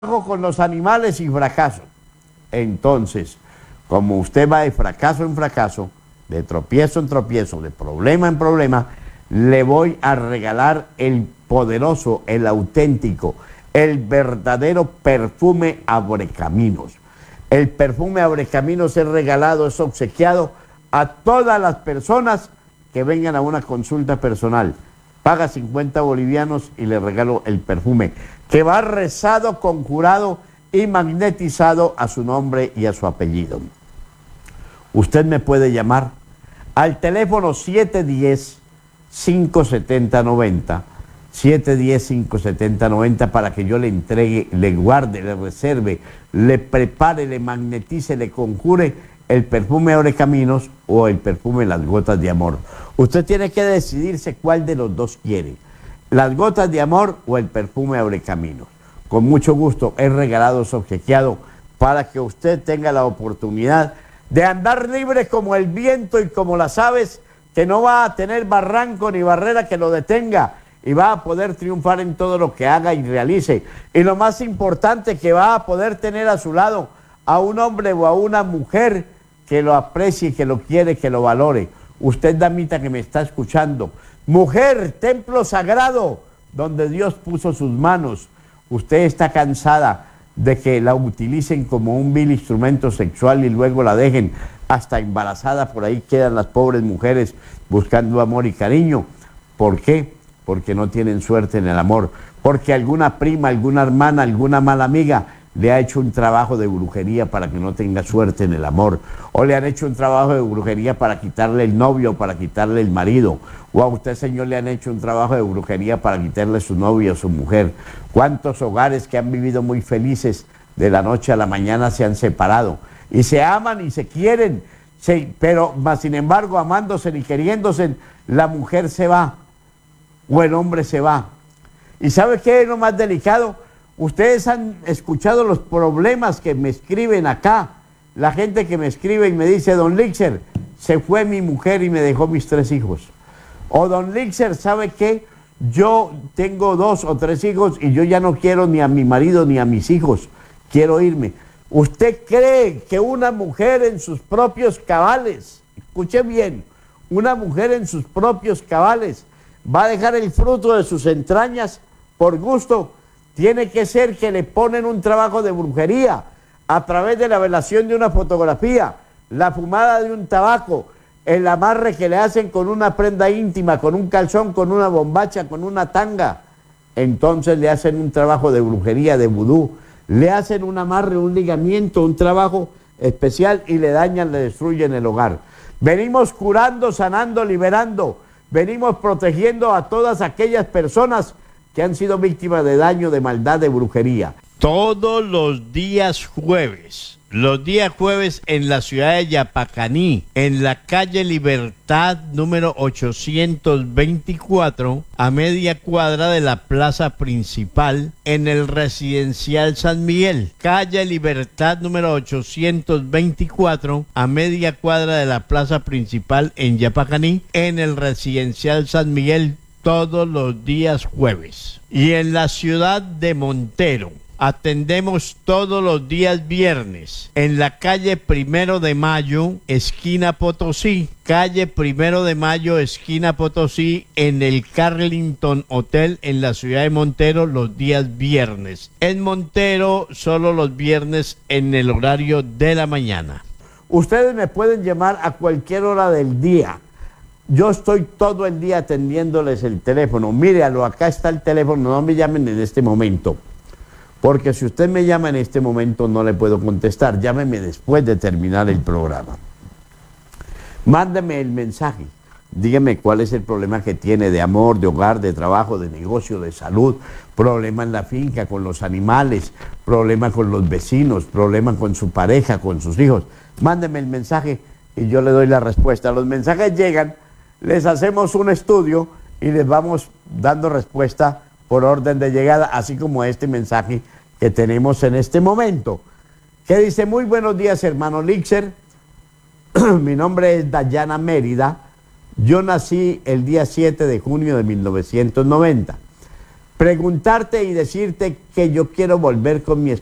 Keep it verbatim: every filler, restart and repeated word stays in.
con los animales y fracaso. Entonces, como usted va de fracaso en fracaso, de tropiezo en tropiezo, de problema en problema, le voy a regalar el poderoso, el auténtico, el verdadero perfume Abrecaminos. El perfume Abrecaminos es regalado, es obsequiado a todas las personas que vengan a una consulta personal. Paga cincuenta bolivianos y le regalo el perfume, que va rezado, conjurado y magnetizado a su nombre y a su apellido. Usted me puede llamar al teléfono siete uno cero, cinco siete cero, nueve cero, siete uno cero, cinco siete cero, nueve cero, para que yo le entregue, le guarde, le reserve, le prepare, le magnetice, le conjure el perfume Abrecaminos o el perfume Las Gotas de Amor. Usted tiene que decidirse cuál de los dos quiere, las gotas de amor o el perfume Abrecaminos. Con mucho gusto es regalado, es obsequiado, para que usted tenga la oportunidad de andar libre como el viento y como las aves, que no va a tener barranco ni barrera que lo detenga, y va a poder triunfar en todo lo que haga y realice. Y lo más importante, que va a poder tener a su lado a un hombre o a una mujer que lo aprecie, que lo quiere, que lo valore. Usted, damita que me está escuchando, mujer, templo sagrado donde Dios puso sus manos, usted está cansada de que la utilicen como un vil instrumento sexual y luego la dejen hasta embarazada. Por ahí quedan las pobres mujeres buscando amor y cariño. ¿Por qué? Porque no tienen suerte en el amor, porque alguna prima, alguna hermana, alguna mala amiga le ha hecho un trabajo de brujería para que no tenga suerte en el amor, o le han hecho un trabajo de brujería para quitarle el novio, para quitarle el marido, o a usted, señor, le han hecho un trabajo de brujería para quitarle su novio o su mujer. ¿Cuántos hogares que han vivido muy felices de la noche a la mañana se han separado? Y se aman y se quieren, se, pero más sin embargo, amándose y queriéndose, la mujer se va o el hombre se va. ¿Y sabe qué es lo más delicado? Ustedes han escuchado los problemas que me escriben acá, la gente que me escribe y me dice: don Lixer, se fue mi mujer y me dejó mis tres hijos. O don Lixer, ¿sabe qué? Yo tengo dos o tres hijos y yo ya no quiero ni a mi marido ni a mis hijos, quiero irme. ¿Usted cree que una mujer en sus propios cabales, escuche bien, una mujer en sus propios cabales va a dejar el fruto de sus entrañas por gusto? Tiene que ser que le ponen un trabajo de brujería a través de la velación de una fotografía, la fumada de un tabaco, el amarre que le hacen con una prenda íntima, con un calzón, con una bombacha, con una tanga. Entonces le hacen un trabajo de brujería, de vudú, le hacen un amarre, un ligamiento, un trabajo especial y le dañan, le destruyen el hogar. Venimos curando, sanando, liberando, venimos protegiendo a todas aquellas personas que han sido víctimas de daño, de maldad, de brujería. Todos los días jueves, los días jueves en la ciudad de Yapacaní, en la calle Libertad número ochocientos veinticuatro, a media cuadra de la plaza principal, en el residencial San Miguel. Calle Libertad número ochocientos veinticuatro, a media cuadra de la plaza principal en Yapacaní, en el residencial San Miguel, todos los días jueves. Y en la ciudad de Montero atendemos todos los días viernes en la calle Primero de Mayo, esquina Potosí, calle Primero de Mayo, esquina Potosí, en el Carlington Hotel en la ciudad de Montero, los días viernes. En Montero solo los viernes en el horario de la mañana. Ustedes me pueden llamar a cualquier hora del día. Yo estoy todo el día atendiéndoles el teléfono. Míralo, acá está el teléfono, no me llamen en este momento, porque si usted me llama en este momento no le puedo contestar. Llámeme después de terminar el programa. Mándeme el mensaje, dígame cuál es el problema que tiene de amor, de hogar, de trabajo, de negocio, de salud, problema en la finca, con los animales, problema con los vecinos, problema con su pareja, con sus hijos. Mándeme el mensaje y yo le doy la respuesta. Los mensajes llegan, les hacemos un estudio y les vamos dando respuesta por orden de llegada, así como este mensaje que tenemos en este momento, que dice: muy buenos días, hermano Lixer, mi nombre es Dayana Mérida, yo nací el día siete de junio de mil novecientos noventa, preguntarte y decirte que yo quiero volver con mi esposa.